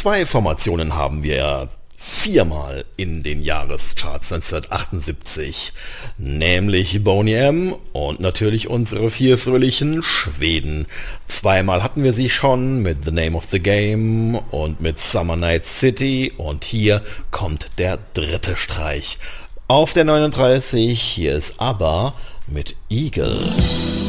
Zwei Formationen haben wir viermal in den Jahrescharts 1978, nämlich Boney M. und natürlich unsere vier fröhlichen Schweden. Zweimal hatten wir sie schon mit The Name of the Game und mit Summer Night City und hier kommt der dritte Streich. Auf der 39, hier ist ABBA mit Eagle.